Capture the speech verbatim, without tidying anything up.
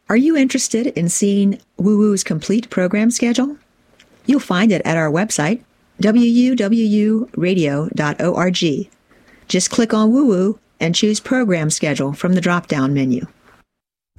Are you interested in seeing Woo Woo's complete program schedule? You'll find it at our website, w u w u radio dot org. Just click on Woo Woo and choose Program Schedule from the drop-down menu.